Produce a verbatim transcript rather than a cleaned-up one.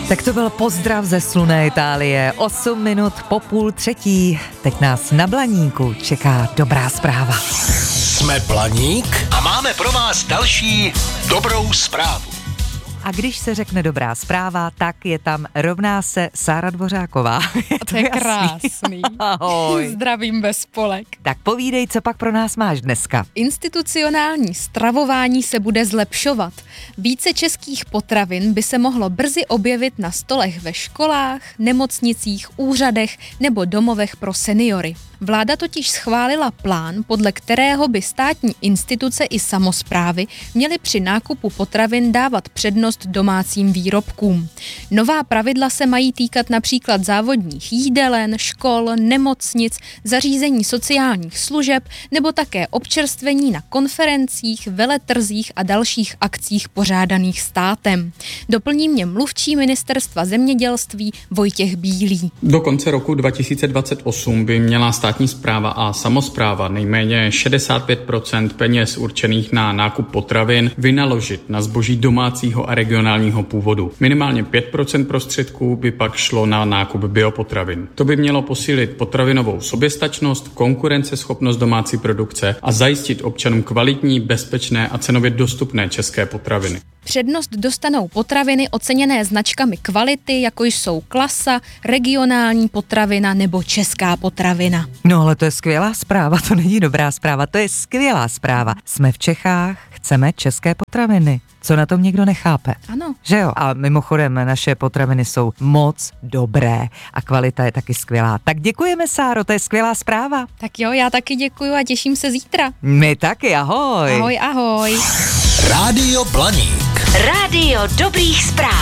Tak to byl pozdrav ze slunné Itálie. osm minut po půl třetí. Teď nás na Blaníku čeká dobrá zpráva. Jsme Blaník a máme pro vás další dobrou zprávu. A když se řekne dobrá zpráva, tak je tam rovná se Sára Dvořáková. Je to je krásný. Ahoj. Zdravím bez spolek. Tak povídej, co pak pro nás máš dneska. Institucionální stravování se bude zlepšovat. Více českých potravin by se mohlo brzy objevit na stolech ve školách, nemocnicích, úřadech nebo domovech pro seniory. Vláda totiž schválila plán, podle kterého by státní instituce i samosprávy měly při nákupu potravin dávat přednost domácím výrobkům. Nová pravidla se mají týkat například závodních jídelen, škol, nemocnic, zařízení sociálních služeb nebo také občerstvení na konferencích, veletrzích a dalších akcích pořádaných státem. Doplní mě mluvčí ministerstva zemědělství Vojtěch Bílý. Do konce roku dva tisíce dvacet osm by měla státní správa a samospráva nejméně šedesát pět procent peněz určených na nákup potravin vynaložit na zboží domácího a regionálního původu. Minimálně pět procent prostředků by pak šlo na nákup biopotravin. To by mělo posílit potravinovou soběstačnost, konkurenceschopnost domácí produkce a zajistit občanům kvalitní, bezpečné a cenově dostupné české potraviny. Přednost dostanou potraviny oceněné značkami kvality, jako jsou Klasa, regionální potravina nebo česká potravina. No ale to je skvělá zpráva, to není dobrá zpráva, to je skvělá zpráva. Jsme v Čechách, chceme české potraviny. Co na tom někdo nechápe? Ano. Že jo? A mimochodem naše potraviny jsou moc dobré a kvalita je taky skvělá. Tak děkujeme, Sáro, to je skvělá zpráva. Tak jo, já taky děkuju a těším se zítra. My taky, ahoj. Ahoj, ahoj. Rádio Blaník. Rádio dobrých zpráv.